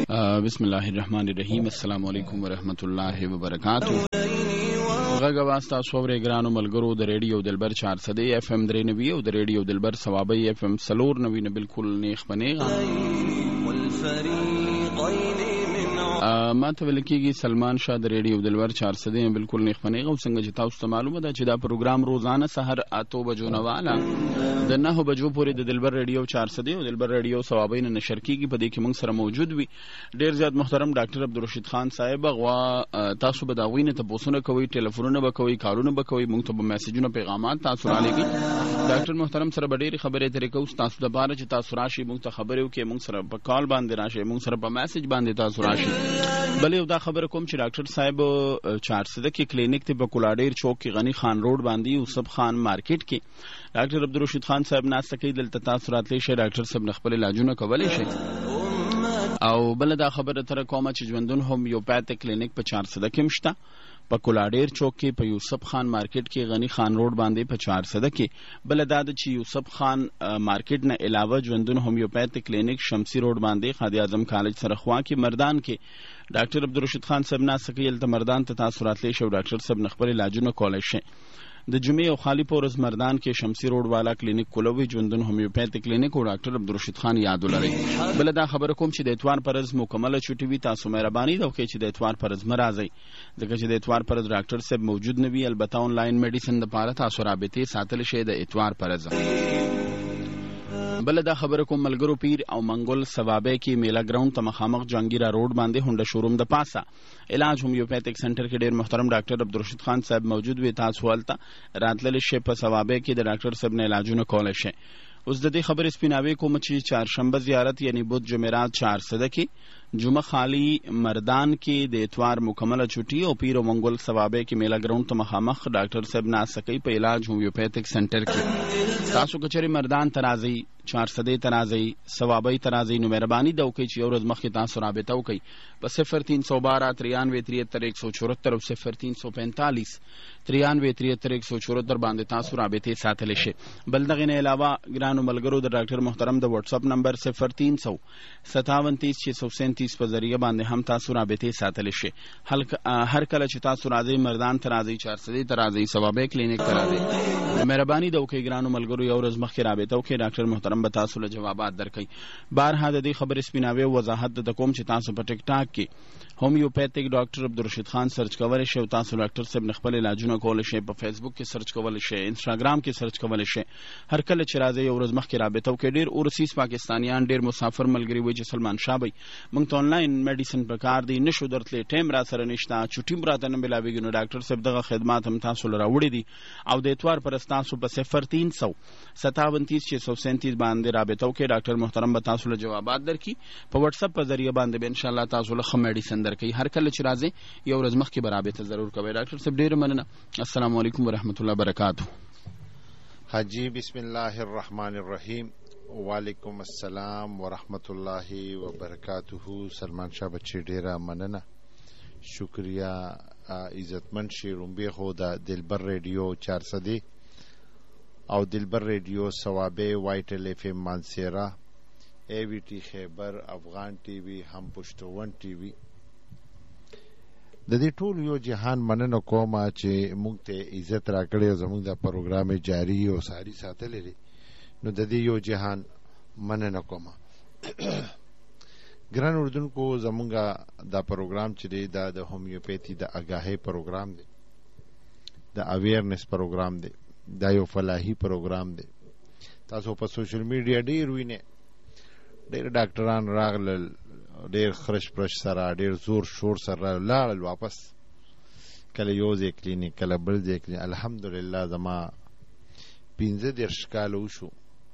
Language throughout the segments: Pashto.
بسم الله الرحمن الرحیم. السلام علیکم ورحمۃ الله وبرکاتہ. غږ واست تاسو ورې ګرانو ملګرو د ریډیو دلبر 400 اف ام 93 او د ریډیو دلبر ثوابي اف ام 94 بالکل نیخ بنېغه ما ته ویل کېږي سلمان شاه د ریډیو دلبر 400 بالکل نیخ بنېغه. او څنګه چې تاسو ته معلومه ده چې دا پروګرام روزانه سحر 8 بجو نه واله د 9 بجو پورې د دلبر ریډیو 400 او دلبر ریډیو ثوابي نه نشر کېږي. په دې کې موږ سره موجود وي ډیر زیات محترم ډاکټر عبدالرشید خان صاحب. غوا تاسو به دا غوینه ته پوسونه کوي، ټلیفونونه به کوي، کارونه به کوي، موږ ته به میسجونه پیغامات تاسو را لګي. ډاکټر محترم سره به ډېرې خبرې ترې کوو تاسو د پاره چې تاسو راشي موږ ته خبرې وکړي، موږ سره په کال باندې راشي، موږ سره په میسج باندې تاسو راشي. بلې یو دا خبره کوم چې ډاکټر صاحب 400 کې کلینیک ته په کولاډیر چوک کې غنی خان روډ باندې یوسف خان مارکیټ کې ډاکټر عبدالرشید خان صاحب ناسته کوي. دلته تاسو راتلی شئ، ډاکټر صاحب خپل علاجونه کولی شئ. او بل دا خبره تر کومه چې ژوندون هومیوپاثیک کلینیک په 400 کې مشته، په کولاډیر چوک کې په یوسف خان مارکیټ کې غنی خان روډ باندې په 400 کې. بل دا چې یوسف خان مارکیټ نه علاوه ژوندون هومیوپاثیک کلینیک شمسی روډ باندې خادم اعظم کالج سره خوا کې مردان کې ډاکټر عبدالرشید خان صاحب ناسته کوي. ته مردان ته تاسو راتلی شئ، ډاکټر صاحب خپل علاجونه کولی شئ. د جمعې او خالی پورز مردان کې شمسی روډ والا کلینیک کولوي ژوندون هومیوپاثیک کلینیک او ډاکټر عبدالرشید خان یاد ولرئ. بل دا خبره کوم چې د اتوار پرز مکمله چټي وي، تاسو مهرباني دا وکړئ چې د اتوار پرز مرাজি، ځکه چې د اتوار پرز ډاکټر صاحب موجود نه وي. البته آنلاین میډیسن لپاره تاسو رابطه ساتل شئ د اتوار پرز. بل دا خبره کوم ملګرو پیر او منګل ثوابه کې میلا ګراوند ته مخامخ جانگیرا روډ باندې هونډا شوروم د پاسه علاج هومیوپاثیک سنټر کې ډیر محترم ډاکټر عبدالرشید خان صاحب موجود وي. تاسو ولته راتلل شئ په ثوابه کې د ډاکټر صاحب نه علاجونه کولای شئ. اوس د دې خبرې سپیناوي کوم چې چهارشنبه زیارت یعنی بود جمعرات 400 کې جمعه خالی مردان کې د اتوار مکمله چټي او پیر او منګل ثوابه کې میلا ګراوند ته مخامخ ډاکټر صاحب ناسته کوي په علاج هومیوپاثیک سنټر کې. تاسو کچري مردان ترازی 400 ترازی ثوابي ترازی نو مهرباني دا وکړئ چې یو ورځ مخکې تاسو رابطه وکړئ په 0312 93 73 او 0345 93 174 باندې تاسو رابطه ساتلی شئ. بل دغه نه علاوه ګرانو ملګرو د ډاکټر محترم د واتس اپ نمبر 0300 57 637 په ذریعہ باندې هم تاسو رابطه ساتلی شئ. هر کله چې تاسو راځئ مردان ترازی 400 ترازی ثوابي کلینیک ترازی مهرباني دا وکړئ ګرانو ملګرو یو ورځ مخکې رابطه وکړئ، ډاکټر محترم به تاسو له جوابات درکړي. بارها د دې خبرې سپیناوي وضاحت د کوم چې تاسو په ټیک ټاک کې هومیوپاثیک ډاکټر عبدالرشید خان سرچ کولی شئ او تاسو ډاکټر صاحب خپل علاجونه کولی شئ. په فیسبوک کې سرچ کولی شئ، انسټاګرام کې سرچ کولی شئ. هر کله چې راځئ یو ورځ مخکې رابطه وکړئ. ډېر اورسیز پاکستانیان ډېر مسافر ملګري وایي چې سلمان شاه بھائی موږ ته آنلاین میډیسن پکار دی، نشو درتلی، ټایم را سره نشته، چټي هم راته نه ملاویږي. نو ډاکټر صاحب دغه خدمات هم تاسو له راوړي دي او د اتوار پر تاسو په 0300 57 637 باندې رابطه وکړئ. ډاکټر محترم به تاسو له جوابات درکړي. په واتس اپ په ذریعہ باندې به ان شاء الله تاسو له میډیسن درکړي. هر کله چې راځي یو ورځ مخکې به رابطه ضرور کوئ. ډاکټر صاحب ډېره مننه. السلام علیکم ورحمۃ اللہ وبرکاتہ. حاجی بسم الله الرحمن الرحیم. وعلیکم السلام ورحمۃ اللہ وبرکاتہ. سلمان شاه بچی ډېره مننه، شکریہ. عزتمن شي رومبه خو د دلبر ریډیو 400 او دلبر ریډیو ثوابه وایټل اف ام مانسیرا ای وی ټی خیبر افغان ټي وي هم پښتون ټي وي د دې ټول یو جهان مننه کومه چې موږ ته عزت راکړي، زموږ د پروګرام جاری او ساری ساتل لري. نو د دې یو جهان مننه کومه. ګران اردوونکو زموږ دا پروګرام چې دی دا د هومیوپاثي د اګاهي پروګرام دی، د اویرنس پروګرام دی، دا یو فلاحي پروګرام دی. تاسو په سوشل میډیا ډیر وینئ، ډیر ډاکټران راغلل، ډیر خرش پرش سره ډیر زور شور سره لاړل واپس، کله یو ځای کلینیک کله بل ځای کلینیک. الحمدلله زما 15 کال وشو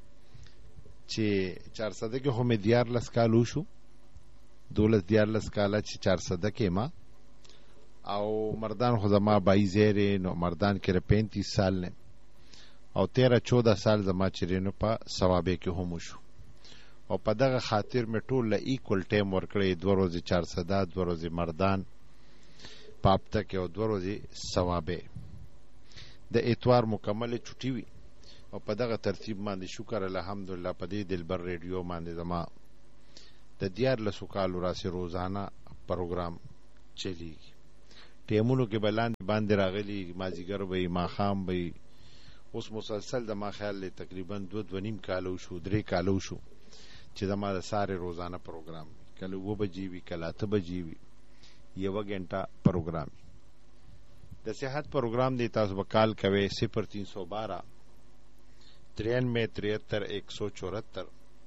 چې 400 کې خو مې 14 کال وشو، 12 کاله چې 400 کې ما او مردان خو زما 22 نو مردان کې 35 سال نه او 13-14 سال زما چې نو په ثوابه کې هم وشو. او په دغه خاطر مې ټول له ایکول ټایم ورکړی، 2 ورځې 400 2 ورځې مردان په هفته کې او 2 ورځې ثوابه. د اتوار مکمل چټي وي او په دغه ترتیب باندې شکر الحمدلله په دې دلبر ریډیو باندې زما د 14 کالو راسې روزانه پروګرام چلیږي. ټیمونو کې باندې راغلي مازیګر به ماښام به اوس مسلسل د ما خیال دی تقریبا 2.5 کالو شو 3 کالو شو چې زما د سارے روزانه پروګرام کله 2 بجې وي کله 8 بجې وي 1 غنټه پروګرام. د صحت پروګرام دی تاسو به کال کوئ 0312 93 73 174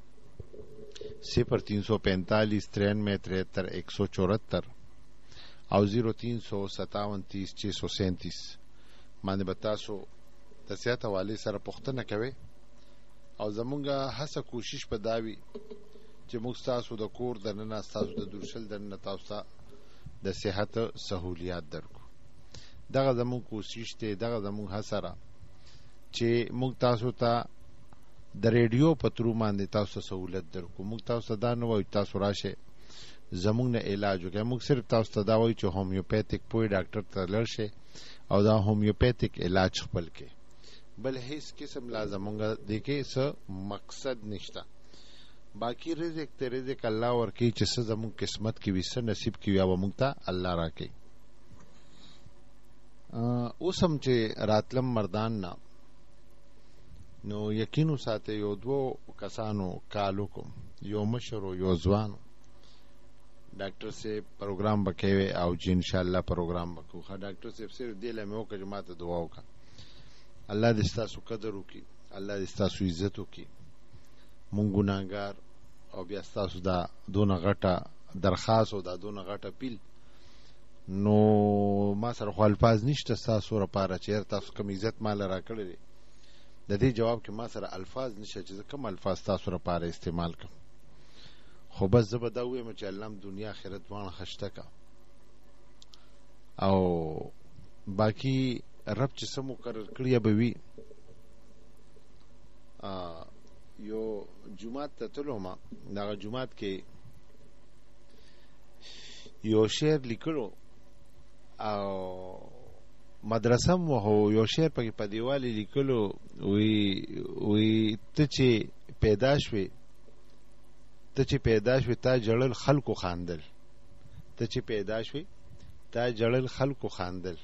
0345 93 73 174 او 0357 637 باندې به تاسو د صحت حوالې سره پوښتنه کوئ او زمونږه هڅه کوشش به دا وي چې موږ تاسو د کور دننه تاسو د درشل دننه تاسو د صحت سہولیات درکو. دغه زمونږ کوشش دی دغه زمونږ هڅه را چې موږ تاسو ته د ریډیو په ترو باندې تاسو سہولت درکو. موږ تاسو دا نه وایو تاسو راشه زمونږ نه علاج وکړئ. موږ صرف تاسو ته دا وایو چې هومیوپیتیک پوی ډاکټر ته لاړ شئ او دا هومیوپیتیک علاج خپل کړئ. بل هیڅ قسم لازمونږ دی کې څه مقصد نشته. باقی رزق ته رزق الله ورکوي چې څه زمونږ قسمت کې وي څه نصیب کې وي هغه موږ ته الله راکوي. اوس هم چې راتلم مردان نه نو یقین وساتئ یو 2 کسانو کالو کوم یو مشر او یو ځوان ډاکټر صاحب پروګرام وکوي او چې ان شاء الله پروګرام وکړو. ښه ډاکټر صاحب صرف دې لمه وکړه چې ماته دعا وکړه الله دې ستاسو قدر وکړي الله دې ستاسو عزت وکړي. مونږ ګناهګار او بیا ستاسو دا دونه غټه درخواست او دا دونه غټه پیل نو ما سره خو الفاظ نشته ستاسو لپاره چې تاسو کوم عزت مال راکړی دی د دې جواب کې ما سره الفاظ نشته چې کوم الفاظ تاسو لپاره استعمال کوم. خو بس زه به دا ووایم چې الله دنیا آخرت دواړه خشته کا او باقی رب چې څه مقرر کړی به وي. یو جمعات ته تلو ما دغه جمعات کې یو شعر لیکلو او مدرسه مو هو یو شعر پکې په دیوالې لیکلو وی ته چې پیدا شوې تا جړل خلکو خاندل ته چې پیدا شوې تا جړل خلکو خاندل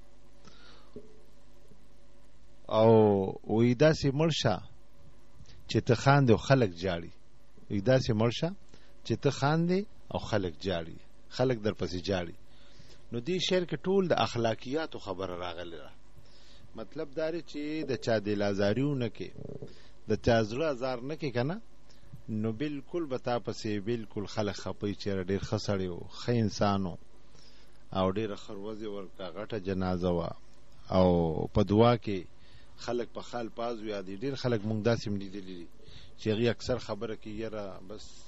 او وی داسې مرشه چې ته خاندې او خلک جاړي. وی داسې مرشه چې ته خاندې او خلک جاړي خلک در پسې جاړي. نو دې شعر کې ټول د اخلاقیاتو خبره راغله. مطلب دا دی چې د چا دل ازاریو نه کې د چا زړه ازار نه کې کنه نو بالکل به تا پسې بالکل خلک خپي چې ډېر ښه سړی و ښه انسان او ډېره خروزې ورکا غټه جنازه وه او په دعا کې خلک په خال پاز وي. ډېر خلک مونږ داسې لیدلي دي چې هغې اکثر خبره کې یاره بس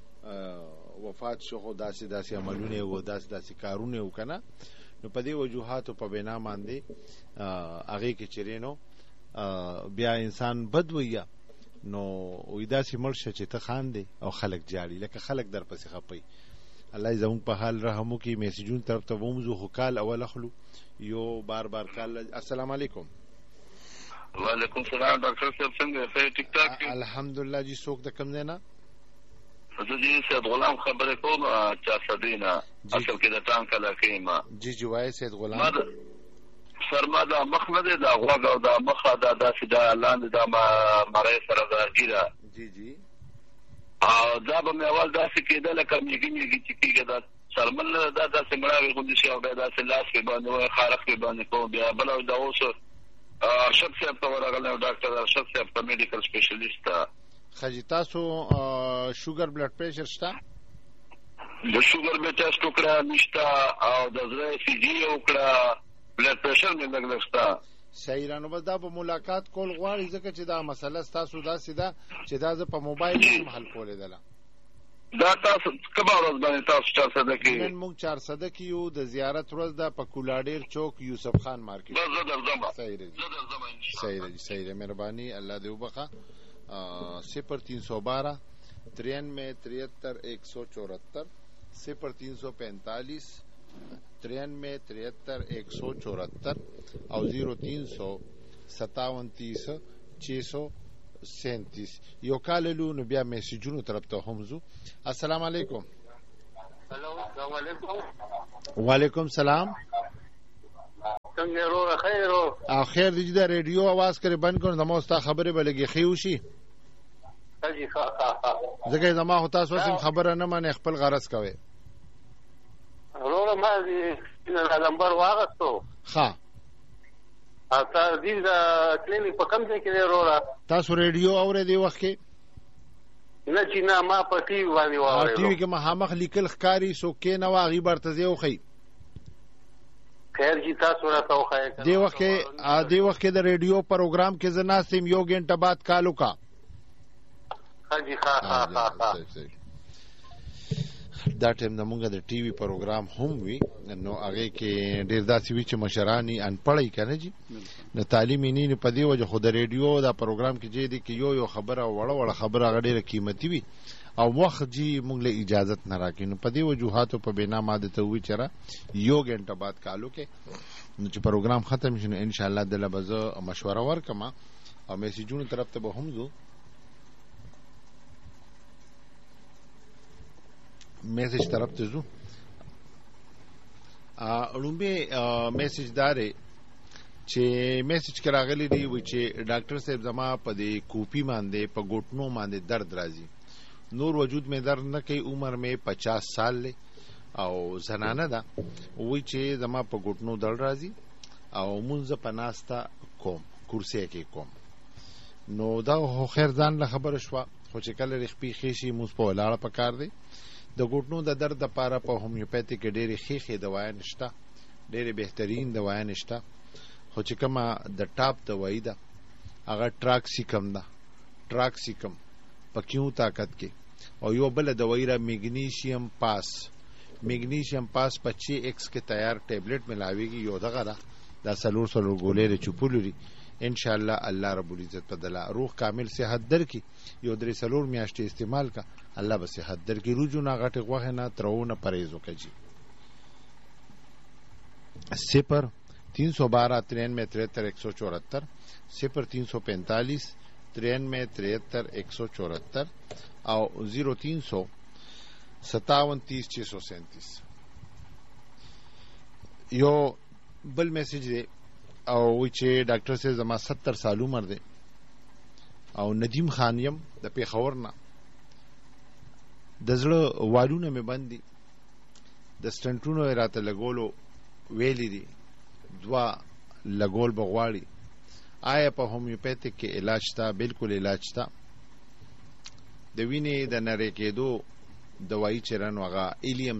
وفات شو خو داسې عملونه و داسې کارونه و کنه نو په دې وجوهاتو په بنا باندې هغې کې چیرې نو بیا انسان بد ویه نو وی داسې مړ شه چې ته خاندې او خلک جاړي لکه خلک در پسې خپي. الله زموږ په حال رحم وکړي. میسجون طرف ته وموزو خو کال اول اخلو یو بار کال. السلام علیکم. وعلیکم السلام ډاکټر صاحب څنګه ښه ټیک ټاک یو؟ الحمدلله. جی څوک د کوم ځای نه؟ زه جی سید غلام خبرې کوم چارسدی نه اصل کې د ټانک علاقې یم. جی وایي سید غلام. سر ما دا مخ نه دی دا غوږ او دا مخه دا داسې دا لاندې دا مرۍ سره دا ږیره جی او دا به مې اول داسې کېده لکه میږي چې کېږي دا سرمل دا داسې مړاوې غوندې شي او بیا داسې لاس پې باندې وایي خارق پې باندې کوم بیا بله دا اوس ارشد صاحب ته ورغلی ډاکټر ارشد صاحب ته میډیکل سپیشلیسټ ته. ښه جي تاسو شوګر بلډ پریشر شته؟ د شوګر مې ټسټ وکړه نشته او د زړه سی جي وکړه بلډ پریشر مې لږ شته. صحیح رانو بس دا په ملاقات کول غواړي ځکه چې دا مسله ستاسو داسې ده چې دا زه په موبایل هم حل کولیدله. دا تاسو کومه ورځ باندې تاسو چارسده کې؟ نن موږ چارسده کې یو د زیارت ورځ ده په کولاډیر چوک یوسف خان مارکیټ. بس زه درځم. صحیح ده مهرباني الله دې وبخښه. 0312 93 73 174 0345 93 73 174 او 0357 637 37 یو کال لو نو بیا میسجونو طرف ته هم زو. السلام علیکم. هلو السلام علیکم. وعلیکم سلام. څنګه ورو خیر او خیر دی دا ریډیو आवाज کرے بند کړه زمو ستا خبره بلګي خيوشي حاجی ها زګي زما هوتا سوسم خبره نه مانه خپل غرض کوي ورو ما دې نمبر واغستو ها اته دې دا کلینیک په کوم ځای کې دی ورو تاسو ریډیو اورې دی وخت کې نه چې نه ما په ټي وي باندې واورې ټي وي کې مخامخ لیکل ښکاری سو کې نه واغي برتځي او خي خیر جی تاسو راته وخایئ دی وخت کې د ریډیو پروګرام کې زنا سیم یو غنټه بعد کالو کا حاجی ها دا ټیم زمونږ د ټي وي پروګرام هم وي نو هغه کې ډیر داسې وی چې مشرانی ان پړی کنه جی نو تعلیمي نه په دی وجه خو د ریډیو دا پروګرام کې جې دي کې یو خبره وړه خبره غډیره قیمتي وي او وخت جی مونږ له اجازت نه راکې نو په دې وجوهاتو په بنا ماده ته وی چر یو غنټه بعد کالو کې نو چې پروګرام ختم شي نو ان شاء الله د لبزه مشوره ورکما او میسجونو طرف ته به هم زو میسج طرف ته زو لومبه میسج دارې چې میسج کراغلی دی و چې ډاکټر صاحب زما په دې کوپی باندې په ګوټنو باندې درد راځي نور وجود میں درد نہ کئی عمر میں 50 سال لے او زنانه ده وی چې زما په ګټنو دل راځي او مونږ په ناستا کوم کرسی کې کوم نو دا خو خیر ځان له خبر شو خو چې کله رخپی خېشي مونږ په ولاړه پکار دی د ګټنو د درد لپاره په هومیوپیتیک ډېری خېخې دوايي نشته ډېری بهترین دوايي نشته خو چې کومه د ټاپ دوايي ده هغه ټراکسیکم ده ټراکسیکم په کیو طاقت کې او یو بل دوايي را میگنیشیم پاس په 6x کې تیار ټیبلټ ملاويږي یو دغه را دا سلور ګولې چوپولري ان شاء الله رب العزت په دلا روح کامل صحت درکې یو درې سلور میاشتې استعمال کا الله به صحت درکې روجو نه غټه غوښه نه ترونه پرهیز وکړي 0 312 93 174 0 345 93 174 او 0300 57 30 637 یو بل میسج دی او چې ډاکټر صاحب زما 70 سال عمر دی او ندیم خان یم د پیښور نه د زړه والونه مې باندې د سټنټونو راته لګولو ویلي دي دوا لګول بغواړي آیا په هومیوپیتیک کې علاج تا بالکل علاج تا د وینې د نری کېدو دوايي چرن وغه ایلیم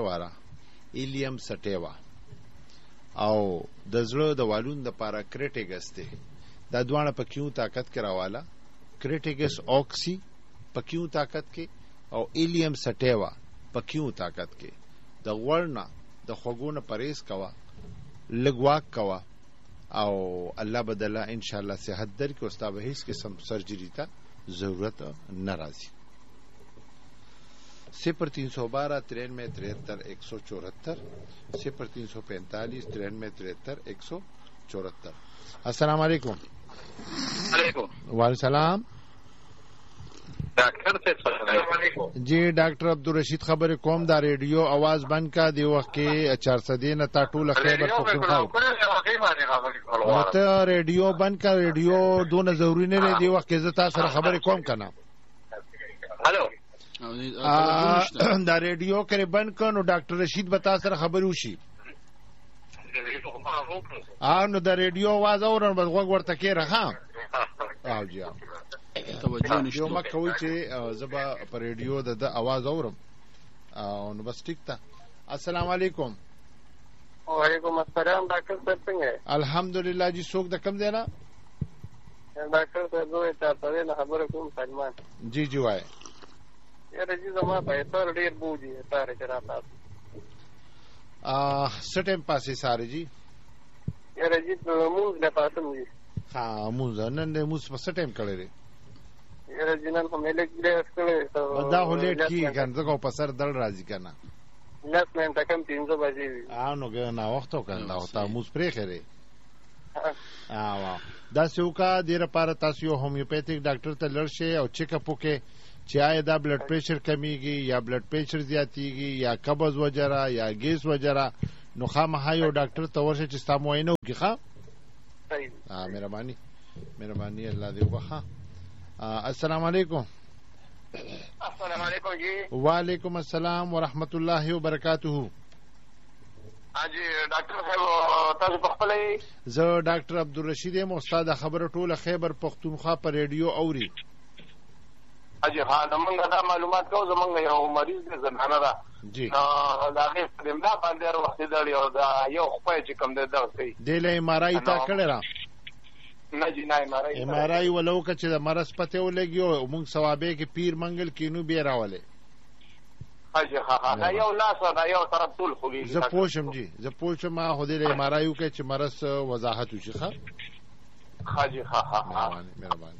سټیوا او د زړه د والون د پارا کریټیګس ته دا دوانه په کیو طاقت کراواله کریټیګس اوکسی په کیو طاقت کې او ایلیم سټیوا په کیو طاقت کې د غوړنا د خوګونه پرهیز کوا لګواک کوا او الله بدلا ان شاء الله صحت در کې استاد هیڅ قسم سرجری ته ضرورت ناراضي 0 312 93 174 0 345 93 174. السلام علیکم. علیکم وعلیکم السلام. ډاکټر صاحب جی ډاکټر عبدالرشید خبر کوم دا ریډیو आवाज بند کا دی وخت کې 400 نه تا ټول خیبر پختونخوا ته ریډیو بند کا ریډیو دونه ضروری نه دی وخت کې زتا سره خبر کوم کنه. هلو دا ریډیو کرے بند کړه نو ډاکټر رشید بتا سره خبر وشي نو دا ریډیو आवाज اورن بس غوږ ورته کې راخه او جی توجه نشته یو مکه وی چې زبا پر ریډیو د आवाज اورم او نو بس ټیک تا. السلام علیکم. وعلیکم السلام ډاکټر صاحب څنګه؟ الحمدلله جی څوک د کم دی نه ډاکټر صاحب نو تاسو ته خبر کوم سلمان. جی جی وای یاره جی زما په سر ډیر بوجي ساره چرته سټم پاسې ساره جی یاره جی موږ نه پاتم جی ها موږ نن د موږ په سټم کړی یاره جی نن هم لیک کړی دا هو لیټ کی کنه کو په سر دل راځي کنه لاس مې تکم 300 بجې نو ګنا وختو کنه او تا موږ پرې خره دا سوکا دیر پاره تاسو یو هومیوپیتیک ډاکټر ته لړ شئ او چیک اپ وکړئ چې آیا دا بلډ پریشر کمیږي یا بلډ پریشر زیاتیږي یا قبض وجره یا ګیس وجره نو خامخا یو ډاکټر ته ورشئ چې ستا معاینه وکړي. ښه مهرباني الله دې وبخښه. السلام علیکم. السلام علیکم جی. وعلیکم السلام ورحمۃ اللہ وبرکاتہ. جی ډاکټر صاحب تاسو په خپل زه ډاکټر عبدالرشید یم. استاد خبره ټوله خیبر پختونخوا په ریډیو اوري. اجي ها د منګه دا معلومات کو زمونږ یو مریض دی زنانه ده جی دا هغه په دمدا باندې وخت دی او دا یو خپل چې کوم دی دا کوي دله ام ار آی تا کړه را نه جی نه ام ار آی ولو که چې د مرض پته ولګیو موږ ثوابه کې پیر منګل کینو به راولې. اجي ها دا یو لاس دا یو طرف ټول خولي. زه پوښم جی زه پوښم ما خو دې ام ار آی کې چې مرض وضاحت وشي. ښه حاجی ها مهرباني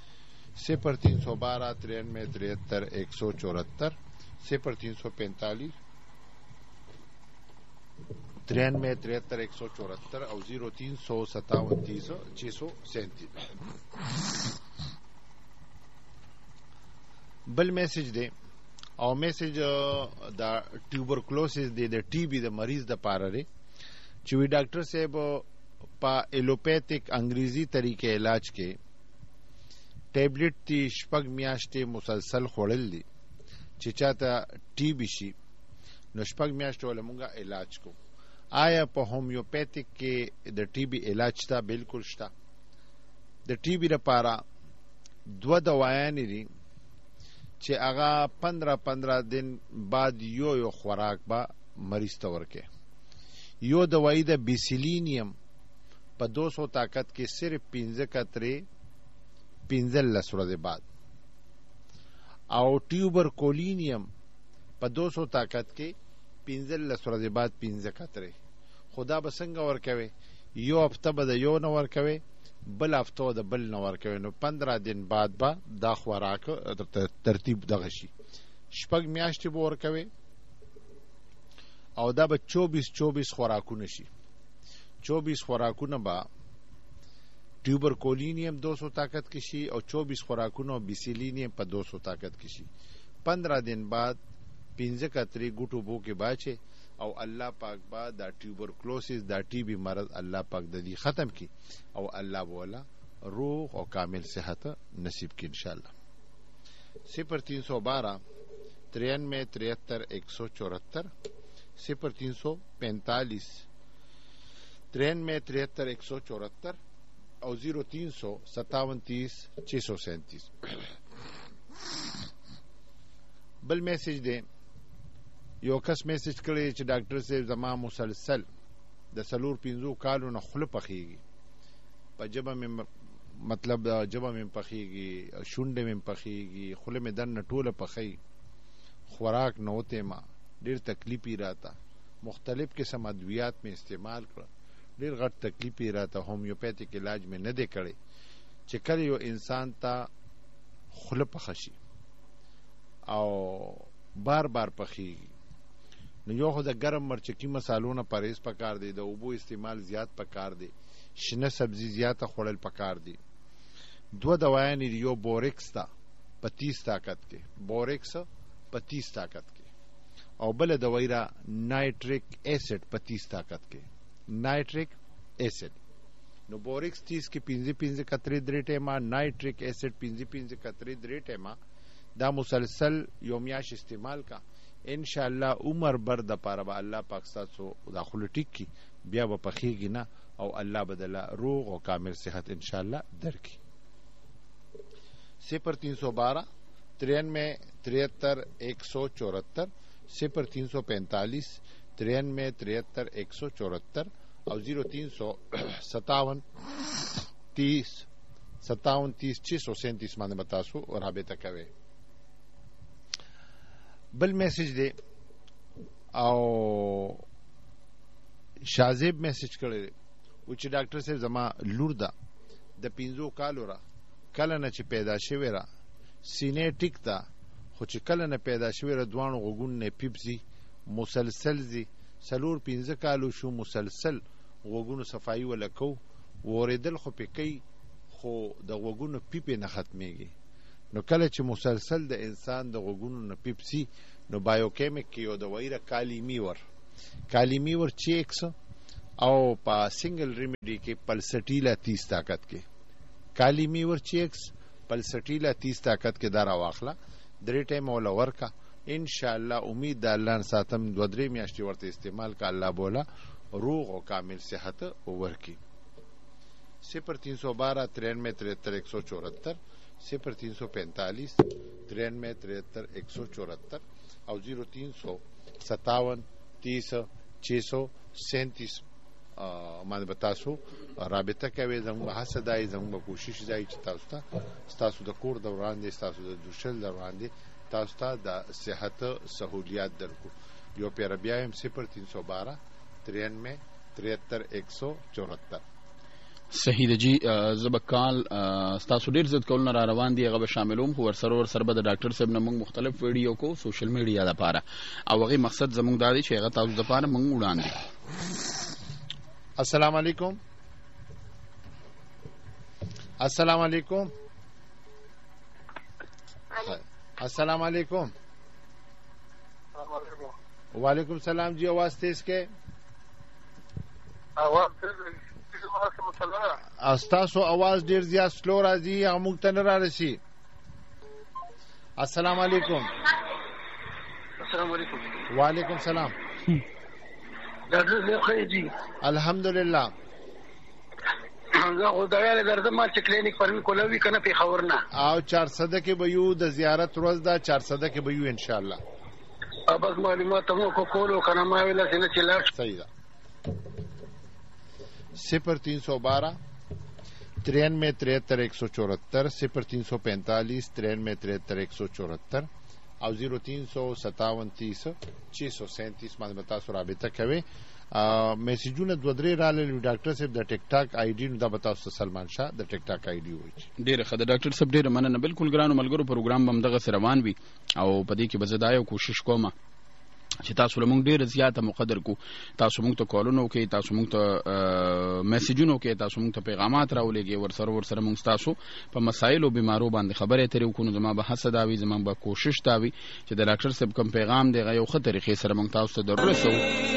0312 93 73 174 0345 93 73 174 او 0357 637. بل میسج دی او میسج دا ټیوبرکلوسس دی د ټي بي د مریض د پاره لري چې وی ډاکټر صاحب په ایلوپیتھک انګریزي طریقې علاج کې ټیبلټ تی شپږ میاشتې مسلسل خوړل دي چې چاته ټي بي شي نو شپږ میاشتې ول مونږه علاج کو. آیا په هومیوپیتھک کې د ټي بي علاج تا بالکل شته. د ټي بي لپاره دوه دوايانې دي چې هغه 15 دن بعد یو خوراک با مریض ته ورکې. یو دوايي د بیسیلینیم په 200 طاقت کې صرف 15 قطرې 15 ورځې بعد او ټیوبرکولینیم په 200 طاقت کې 15 ورځې بعد 15 قطرې. خدا به څنګه ورکوي؟ یو هفته به د یو نه ورکوي بل هفته د بل نه ورکوي نو 15 دن بعد به دا خوراک ترتیب دغه شي. شپږ میاشتې به ورکوي او دا به 24 خوراکونه شي. 24 خوراکونه به ټیوبرکولینیم 200 طاقت کې شي او 24 خوراکونه بیسیلینیم په 200 طاقت کې شي. 15 دن بعد 15 قطرې ګوټو بو کې باچه او الله پاک با دا ټیوبرکلوسس دا ټي بي مرض الله پاک د دې ختم کی او الله بولا روح او کامل صحت نصیب کی انشاءاللہ. 0312 93 73 174 0345 93 73 174 او 0357 637. بل میسج دی یو کس میسج کړی چې ډاکټر صاحب زما مسلسل د 4-5 کالو نه خوله پخېږي په جبه مې مطلب جبه مې پخېږي شونډې مې پخېږي خوله مې دننه ټوله پخې خوراک نه وته ما ډېر تکلیف یې راته مختلف قسم ادویات مې استعمال کړ ډېر غټ تکلیف یې راته هومیوپیتھک علاج مې نه دی کړی چې کله یو انسان ته خوله پخه شي او بار بار پخېږي نو یو خو د ګرم مرچکي مسالونه پرهیز پکار دی د اوبو استعمال زیات پکار دی شنه سبزی زیاته خوړل پکار دی. دوه دوايانې دي یو بوریکس تا په 30 طاقت کې بوریکس په 30 طاقت کې او بل دوايي را نایټریک ایسډ په 30 طاقت کې نایټریک ایسډ. نو بوریکس 30 کې 15 قطرې درې ټیمه نایټریک ایسډ 15 قطرې درې ټیمه دا مسلسل یومیاش استعمال کا ان شاء الله عمر بر د پاره به الله پاک تاسو داخله ټیک کی بیا به پخېږي نه او الله بدلا روغ او کامل صحت ان شاء الله درکې. 0312 93 73 174 0345 93 73 174 او 0357 30 57 30 637 باندې بتاسو او رابطه کوي. بل میسج دی او شازیب میسج کړی و چې ډاکټر صاحب زما لور ده د 15 کالو را کله نه چې پیدا شوی را سینې ټیک ده خو چې کله نه پیدا شوی را دوانو غوګون نه پیپزي مسلسل زی 4-5 کالو شو مسلسل غوګونو صفائی ولکو وریدل خو پکې خو د غوږونو پیپې نه ختمیږي. نو کله چې مسلسل د انسان د غوږونو نه پیپ سي نو بایوکیمیک کې یو دوايي ده کالیمیور چیکس او په سنگل ریمیډي کې پلسټیلا 30 طاقت کې کالیمیور چیکس پلسټیلا 30 طاقت کې دارا واخله 3 ټایم ولا ورکا ان شاء الله. امید د الله ان ساتم 2-3 میاشتې ورته استعمال کا الله بولا روغ او کامل صحت ورکی. 0312 93 73 174 0345 93 73 174 او 0357 30 637 باندې بتاسو رابطه کوي. زموږ هڅه دای زموږ کوشش دای چې تاسو د کور دوران دي تاسو د دوشل دوران دي تاسو ته د صحت سہولیات درکو. یو پیر بیا هم 0312 93 73 174. صحیح ده جی. زبکال تاسو ډیر زد کول نه روان دي هغه به شاملوم خو ورسره به د ډاکټر صاحب نه موږ مختلف ویډیو کو سوشل میډیا لپاره او هغه مقصد زموږ دا دی چې هغه تاسو لپاره موږ وړاندې. السلام علیکم. السلام علیکم. السلام علیکم. وعلیکم السلام جی. आवाज तेज के استاسو आवाज ډیر زیات سلو راځي او موږ ته نه رارسي. السلام علیکم. السلام علیکم. وعلیکم السلام. ډاکټر صاحب خیر جی. الحمدلله. زه خدای له درځم چې کلینیک پر کولوي کنه په خبرنا او 400 کې به یو د زیارت ورځ ده 400 کې به یو ان شاء الله. بس معلومات مو کو کولو کنه ما ویل چې لاړ. صحیح ده. 0312 93 73 174 0345 93 73 174 او 0357 637 باندې تاسو رابطه کوئ. میسجونه 2-3 رااله ډاکټر صاحب د ټیک ټاک آی ډی نو دا تاسو سلمان شاه د ټیک ټاک آی ډی وایي. ډیره ښه ده ډاکټر صاحب ډیره مننه. بالکل ګرانو ملګرو پروګرام هم دغه روان وي او په دې کې به زه دا یو کوشش کوم چې تاسو لمونږ ډیره زیاته مقدر کو. تاسو مونږ ته کالونو کې تاسو مونږ ته میسجونو کې تاسو مونږ ته پیغامات راولېږئ ورسره مونږ تاسو په مسایل او بیمارو باندې خبرې اترې وکړو. نو زما به هڅه دا وي زما به کوشش دا وي چې د ډاکټر صاحب کوم پیغام دی هغه یو ښه طریقې سره مونږ تاسو ته دررسوو.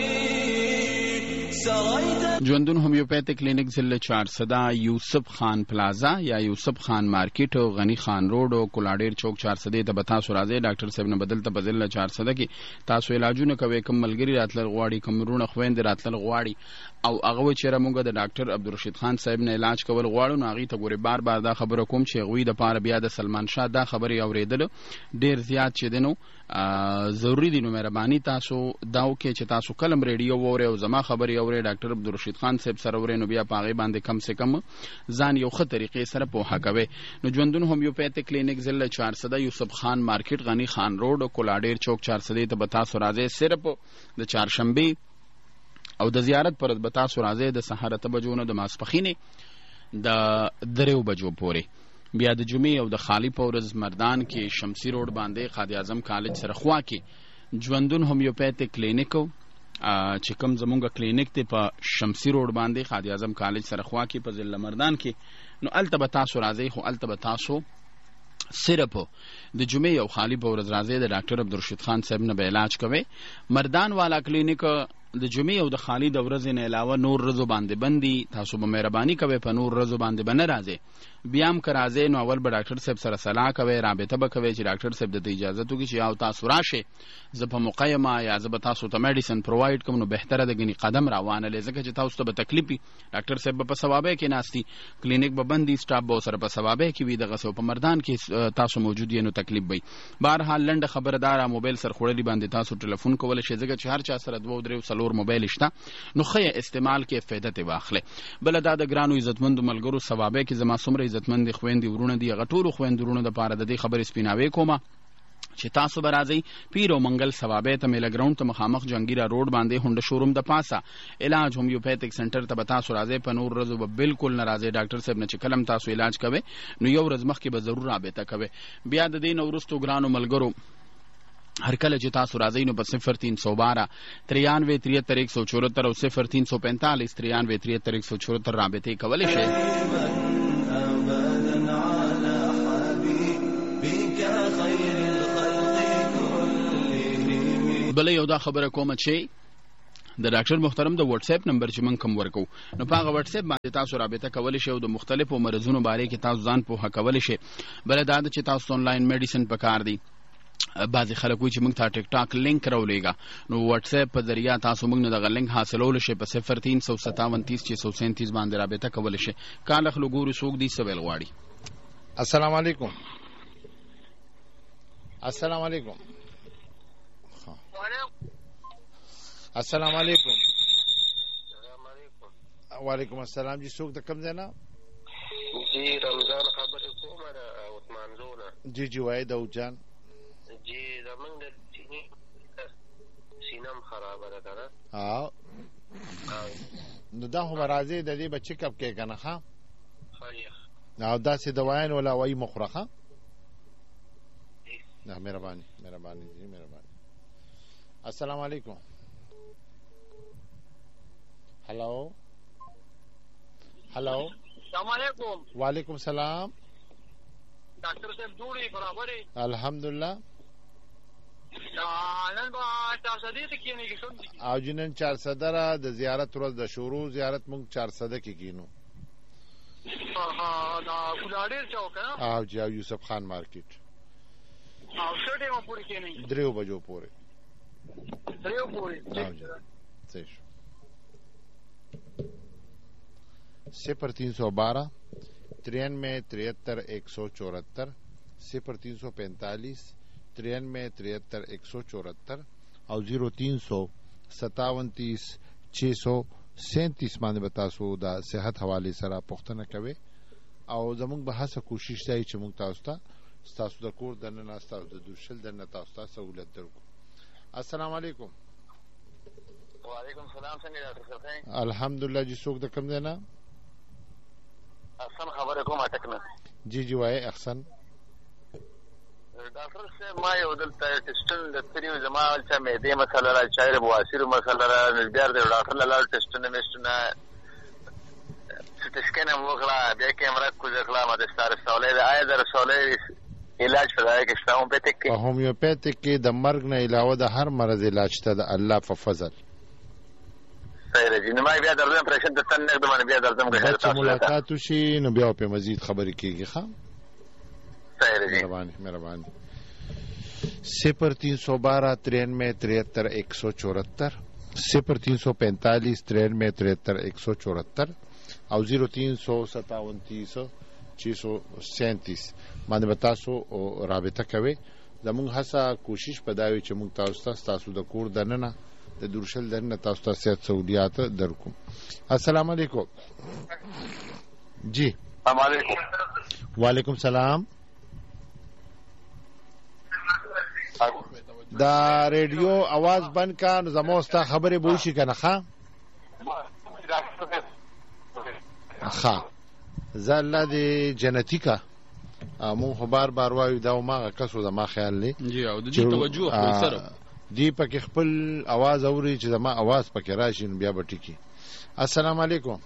ژوندون هومیوپیتھک کلینک ضلع 400 یوسف خان پلازا یا یوسف خان مارکیټ او غنی خان روډ او کولاډیر چوک 400 ته تاسو راځي. ډاکټر صاحب نه بدل ته ضلع 400 کې تاسو علاجونه کوي. کوم ملګری راتل غواړي کوم رونه خويند راتل غواړي او هغه چیرې موږ د ډاکټر عبدالرشید خان صاحب نه علاج کول غواړو نو هغه ته ګوري بار دا خبره کوم چې غوي د پاره بیا د سلمان شاه دا خبري اوریدل ډیر زیات چې دینو ضروری دي. نو مهرباني تاسو داو کې چې تاسو کلم ریډیو وره او زما خبري اوري ډاکټر عبدالرشید خان صاحب سره ورې نو بیا پاغي باندې کم سے کم ځان یو ښه طریقې سره پوهه کوي. نو ژوندون هومیوپیتھک کلینک ضلع 400 یوسف خان مارکیټ غنی خان روډ او کولاډیر چوک 400 ته تاسو راځي. صرف د چهارشنبه او د زیارت پر تاسو راځي د سحر 8 بجو نه د ماسپخینه د 3 بجو پورې. بیا د جمعې او د خالی پورز مردان کې شمسی روډ باندې قائد اعظم کالج سره خوا کې ژوندون هومیوپیتھک کلینیک چې کوم زمونږ کلینیک ته په شمسی روډ باندې قائد اعظم کالج سره خوا کې په ضلع مردان کې. نو الته تاسو راځي خو الته تاسو صرف د جمعې او خالی پورز راځي د ډاکټر عبدالرشید خان صاحب نه به علاج کوي. مردان والا کلینیک د جمعې او د خالی د ورځې نه علاوه نور ورځو باندې بندي. تاسو به مهرباني کوئ په نور ورځو باندې بنه راځي. بیا هم که راځئ نو اول به ډاکټر صاحب سره صلاح کوئ رابطه به کوئ چې ډاکټر صاحب د اجازه وکړي چې او تاسو راشئ زه په مقیمه یا زه به تاسو ته میډیسن پرووایډ کوم. نو بهتره ده ګنې قدم راوانه لې ځکه چې تاسو ته به تکلیف وي. ډاکټر صاحب به په ثوابه کې ناستي کلینیک به بندي سټاف به سره په ثوابه کې وي دغه په مردان کې تاسو موجود یې نو تکلیف وي. بهرحال لنډه خبردار موبایل سره خوړلې باندې تاسو ټلیفون کولای شئ ځکه چې هر چا سره 2-3 موبایل شته نو خې استعمال کې فائدہ ته واخلې. بل دا د ګرانو عزتمند ملګرو ثوابه کې زما څومره عزتمند خويندې ورونه دي غټورو خويندې ورونه د پاره د دې خبرې سپیناوي کومه چې تاسو به راځئ پیر او منګل ثوابه ته میله ګراوند ته مخامخ جنگیرا روډ باندې هونډه شوروم د پاسه علاج هومیوپیتھک سنټر ته تاسو راځئ. په نور ورځو به بالکل نه راځئ. ډاکټر صاحب نه چې کلم تاسو علاج کوي نو یو ورځ مخکې به ضرور رابطه کوي. بیا د دې نورستو ګرانو ملګرو هر کله چې تاسو راځئ نو په 0312 93 73 174 او 0345 93 73 174 رابطه کولای شئ. بل یو دا خبره کوم چې د ډاکټر محترم د واتس اپ نمبر چې من کوم ورکو نو په هغه واتس اپ باندې تاسو رابطه کولی شئ او د مختلفو مرزونو باره کې تاسو ځان پوهه کولی شئ. بل دا چې تاسو آنلاین میډیسن پکار دی. بعضې خلک وایي چې موږ ته ټیک ټاک لینک راولېږه نو واتس اپ په ذریعه تاسو موږ نه دغه لینک حاصلولی شئ په 0357 باندې رابطه کولی شئ. کال اخلو ګورو څوک دي څه ویل غواړي. السلام علیکم. السلام علیکم. السلام علیکم. وعلیکم السلام. جی څوک د کوم ځای نه؟ جی رمضان خبرې کوم د عثمان زونه. جی جی وایي داود جان. جی زمونږ د سینم خرابه ده که نه. نو دا خو به راځې د دې به چیک اپ کې که نه ښه او داسې دوایان ولا وایي مه خوره ښه. مهرباني مهرباني جی مهرباني. السلام علیکم. هلو هلو. السلام علیکم. وعلیکم السلام. ډاکټر صاحب جوړې برابرې؟ الحمدلله. نن به 400 ته کېنېږي کوم دي؟ او جی نن 400 را د زیارت ورځ د شروع زیارت مونږ 400 کې کینو. دا ګلاډیر چوک نه؟ او جی او یوسف خان مارکیټ. او څه ټیمه پورې کېنېږي؟ 3 بجو پورې. 3 پورې. او جی صحیح شو. 0312 93 73 174 0345 93 73 174 او 0337 637 باندې به تاسو د صحت حواله سره پوښتنه کوئ او زموږ به هڅه کوشش دی چې موږ تاسو د کور دننه تاسو د دوشل دننه تاسو ته سہولت درکو. السلام علیکم. وعلیکم السلام. څنګه ډاکټر صاحب؟ الحمدلله. جی څوک د کوم ځای نه؟ احسن خبرې کوم اټک نه. جی جی وایي احسن. ډاکټر صاحب ما یو دلته ټیسټن د تریو زما چې معدې مسله را چایره بواسیر مسله را بیا د ډاکټر لاله ټیسټن میشتنه سکین هم وکړه بیا کیمرا کوزکړه ما د ستاره سوالې د آیا در سوالې علاج فرای کې شته هومیوپیتیک کې؟ هومیوپیتیک کې د مرګ نه علاوه د هر مرض علاج ته د الله په فضل. صحیح دی. نو ما بیا درځم پرېشن ته تن نه د بیا درځم که چې ملاقات وشي نو بیا په مزید خبرې کېږي. ښه صحیح دی. مهرباني مهرباني. 0312 93 73 174 0345 93 73 174 او 0337 637 باندې به تاسو رابطه کوئ. زموږ هڅه کوشش په دا وي چې موږ تاسو د کور دننه د درشل دننه تاسو ته صحت سہولیات درکو. السلام علیکم. جی السلام علیکم. وعلیکم السلام. دا ریډیو आवाज بند کا نو زموږ ستا خبرې به وشي که نه ښه ښه زه الله دې جنتي کا مونږ خو بار بار وایو دا هماغه کس و زما خیال دی جی او د دې توجه خپل سره دی پکې خپل आवाज اوري چې زما आवाज پکې راشي نو بیا به ټیکي. السلام علیکم.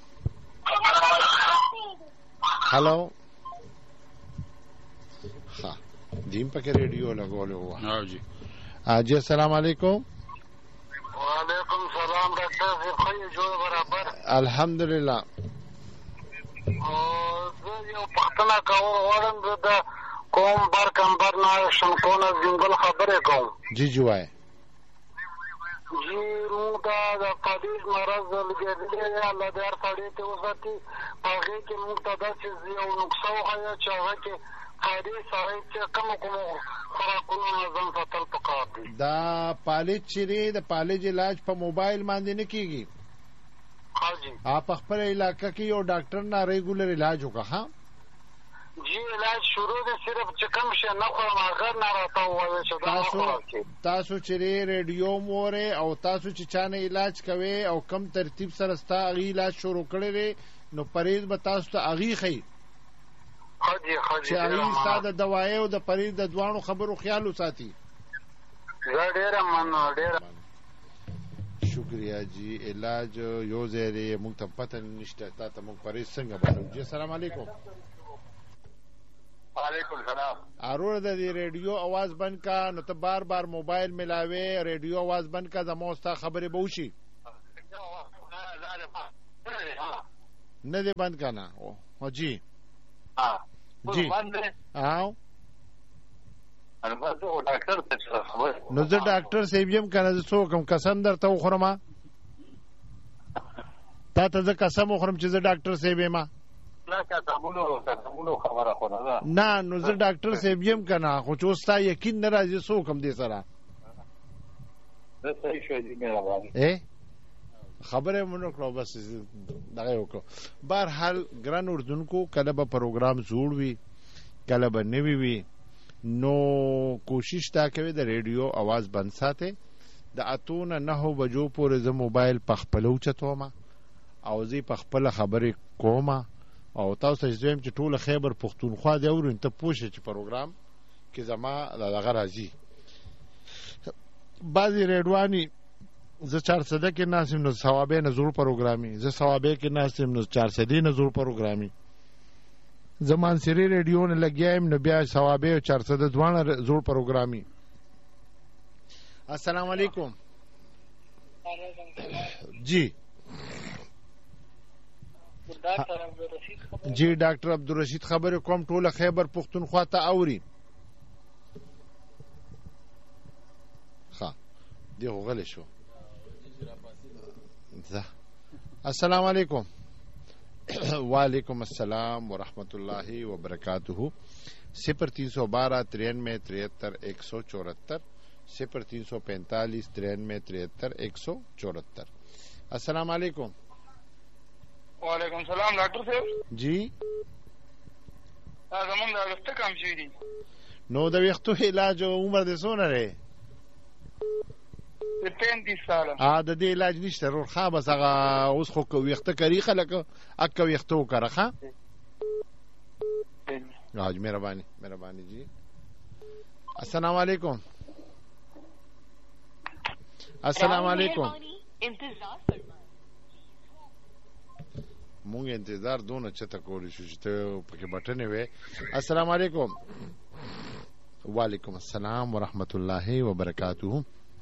هلو ښه دیم پکې ریډیو لګولې وه. او جی جی السلام علیکم. وعلیکم السلام. ډاکټر صاحب ښه جوړ برابر؟ الحمدلله. زه یو پوښتنه کول غواړم. زه د کوم برکمبر نه شمکونه زنګل خبرې کوم. جی جی وایي. جی موږ ته د فالج مرض لګېدلی دی. الله دې هر سړی ته وساتي. په هغې کې موږ ته داسې یو نقصه وښیه چې هغه کې فالج سړی چې کومو خوراکونو نه ځان ساتل پکار دي. دا فالج چې دی د فالج علاج په موبایل باندې نه کېږي. آپ خپل علاقه کې یو ډاکټر نه ریګولر علاج وکړه. جی علاج شروع دی صرف چې کوم شی نه خورم هغه نه راته ووایه چې دا نه خورم. تاسو چې ریډیو مورې او تاسو چې چا نه علاج کوئ او کم ترتیب سره ستا هغې علاج شروع کړی دی نو پرهیز به تاسو ته هغې ښیي چې هغې ستا د دوایۍ او د پرهیز د دواړو خبرو خیال وساتي. زه ډېره مننه. ډېره شکریہ جی. علاج یو ځای دی موږ ته پته نشته تا ته موږ پرهیز څنګه بتو. جی السلام علیکم. وعلیکم السلام. ارور د دې ریډیو आवाज بند کا، نو ته بار بار موبایل ملاوي، ریډیو आवाज بند کا، زموږ ستا خبرې به وشي. نه دې بند کنه. او جی جی او نو زه ډاکټر صاحب یم کنه، زه څوک هم قسم درته وخورم، تا ته زه قسم وخورم چې زه ډاکټر صاحب یم. نه نو زه ډاکټر صاحب یم کنه، خو چې اوس تا یقین نه راځي څوک هم دې سره خبره مونږ کړو، بس دغه وکړو. بهرحال ګران اردوونکو، کله به پروګرام جوړ وي کله به نوی وي، نو کوشش تا کوي د ریډیو आवाज بند ساتي. د 8 نه 9 بجو پورې زه موبایل په خپل اوچتوم او زه په خپل خبرې کوم، او تاسو چې زم چې ټول خیبر پښتونخوا دی اورین ته پوښتنه چې پروګرام کې زما دغه راځي. بعضی ریډوانی زه 400 کې ناسم نو ثوابه نزول پروګرامي، زه ثوابه کې ناسم نو 400 نزول پروګرامي، زمان سری ریډیو نه لګیایم نو بیا ثوابه او 400 ځوان زول پروګرامي. السلام علیکم. جی جی ډاکټر عبدالرشید خبرې کوم، ټوله خیبر پښتونخوا ته اوري. ښه دی غوغلی شو. السلام علیکم. وعلیکم السلام ورحمۃ اللہ وبرکاتہ. 0312 93 73 174 0345 93 73 174. السلام علیکم. وعلیکم السلام ډاکټر صاحب. جی زمونږ د ویښته کم شوي دي. نو د ویښتو علاج او عمر دې څونه دی؟ 35 ساله. د دې علاج نشته رور ښه، بس هغه اوس خو ویښته کري خلک اکه ویښته وکړه. ښه حاج مهرباني مهرباني جی. السلام علیکم. السلام علیکم. مونږ انتظار دونه چته کولی شو چې ته پکې بټنې وې. السلام علیکم. وعلیکم السلام ورحمۃ اللہ وبرکاتہ.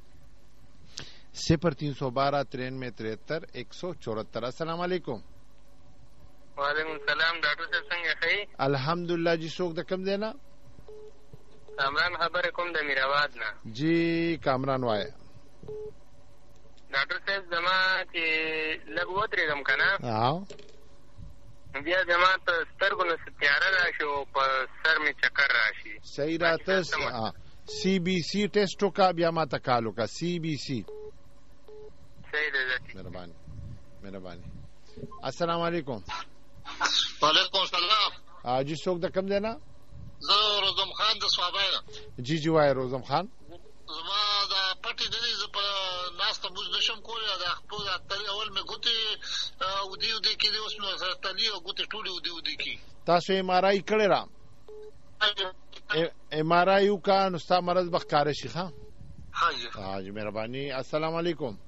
0312 93 73 174. السلام علیکم. وعلیکم السلام ډاکټر صاحب څنګه ښه؟ الحمدلله. جی څوک د کوم دی نه؟ کامران خبرې کوم د میرآباد نه. جی کامران وایه. ډاکټر صاحب زما چې لږ ودرېږم که نه، بیا زما په سترګو نه تیاره راشي او په سر مې چکر راشي. صحیح راته سی بی سی ټیسټ وکړه، بیا ما ته کال وکړه. سی بی سی. صحیح دی. مهرباني مهرباني. السلام علیکم. وعلیکم السلام. جی څوک د کوم دی نه؟ زه روزم خان د صوابه. جی جی وایه روزم خان. زما د پټې د دې زه په ناسته موږ نشم کولی، د خپل اول مې ګوتې ودې کېدې، اوس مې سره تلي او ګوتې ټولې ودې کېږي. تاسو ایم آر آی کړی را؟ ایم آر آی وکړه نو ستا مرض به ښکاره شي. ښه حاجي مهرباني. السلام علیکم.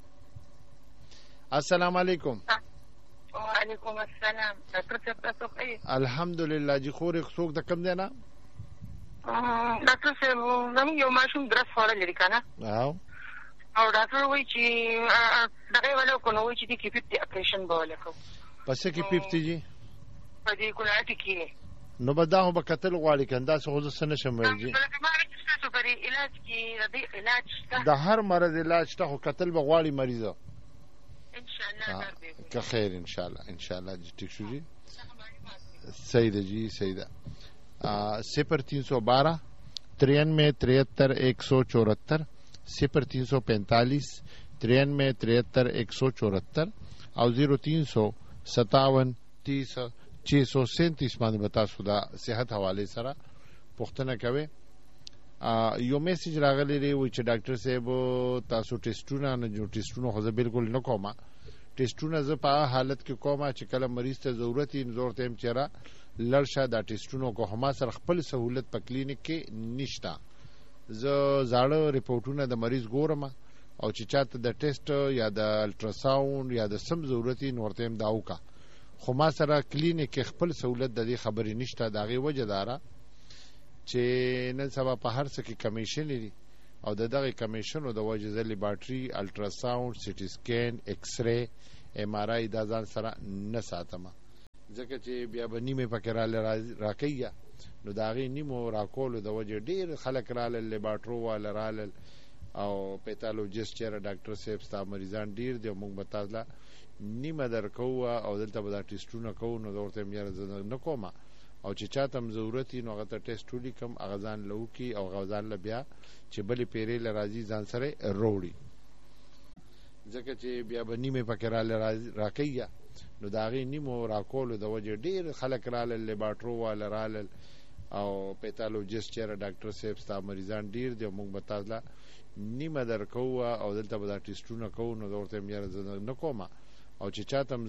السلام علیکم. وعلیکم السلام. ډاکټر صاحب تاسو ښه؟ الحمدلله. جی خورې څوک د کوم دی نه؟ ډاکټر صاحب زموږ یو ماشوم درس خوړلی دی که نه، او ډاکټر وایي چې دغه یې وله وکړو، نو وایي چې دې کې 50 اپریشن به وله کوو. په څه کې 50 جي؟ په دې کوناټي کې. نو به دا خو به کتل غواړي که نه، داسې خو زه څه نشم ویل جي. ستاسو په دې علاج کې د دې علاج شته؟ د هر مرض علاج شته، خو کتل به غواړي مریضه. انشاءالله که خیر انشاءالله انشاءالله. جی ٹھیک شو جی. صحیح ده جی صحیح ده. 0312 93 73 174 0345 93 73 174 او 0357 30 637 باندې به تاسو د صحت حواله سره پوښتنه کوئ. یو میسج راغلی دی چې ډاکټر صاحب تاسو ټیسټونه نه جو ټیسټونه خو زه بالکل نه کوم. ټیسټونه زه په حالت کې کوم چې کله مریض ته ضرورت یې زور ته چیرې لړ شه دا ټیسټونو کو هم سره خپل سہولت په کلینیک کې نشته. زه زاړه ریپورتونه د مریض ګورم او چې چاته د ټیسټ یا د الټراساوند یا د سم ضرورت یې ورته هم دا وکړه، خو ما سره کلینیک کې خپل سہولت د دې خبرې نشته. د هغې وجه داره چې نن سبا په هر څه کې کمیشن لري او دغه کمیشن او د وجه د لیبارټري الټراساوند سټي سکین ایکس ری ام آر آی دا ځان سره نه ساتم ځکه چې بیا به نیمه پکې راکېیا نو دا غي نیمو راکول د وجه ډیر خلک رااله لیبارټرو وال رااله او پیتالوجیست چیرې ډاکټر صاحب ستا مریضان ډیر دي موږ به تاسو نیمه درکو او دلته به دا ټیسټونه کوو نو ورته مې نه کومه او چې چاته هم ضرورت نو هغه ته ټیسټ ولیکم هغه ځان له وکړي او هغه ځان له بیا چې بلې پیرې له راځي ځان سره وروړي ځکه چې بیا به نیمې پکې راکېیا نو د هغې نیمو راکولو د وجې ډېر خلک رالل لیبارټرو واله رالل او پیتالوجیست چیرې ډاکټر صاحب ستا مریضان ډېر دي او موږ به تاسو نیمه درکوو او دلته به دا ټیسټونه کوو نو ورته مې نه کومه او چې چاته